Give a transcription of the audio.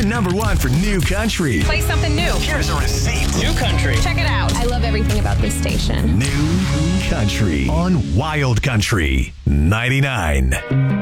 number one for new country. Play something new. Here's a receipt. New country. Check it out. I love everything about this station. New country on Wild Country 99.